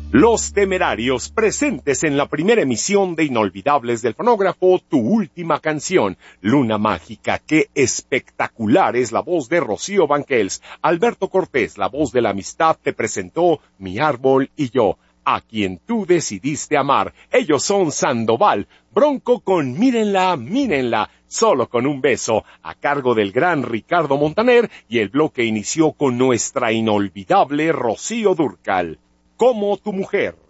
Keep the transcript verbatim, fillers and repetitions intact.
Los Temerarios, presentes en la primera emisión de Inolvidables del Fonógrafo, tu última canción, Luna Mágica. Qué espectacular es la voz de Rocío Banquels. Alberto Cortés, la voz de la amistad, te presentó Mi Árbol y Yo, a quien tú decidiste amar. Ellos son Sandoval, Bronco con Mírenla, Mírenla, Solo con un beso, a cargo del gran Ricardo Montaner, y el bloque inició con nuestra inolvidable Rocío Dúrcal, Como tu mujer.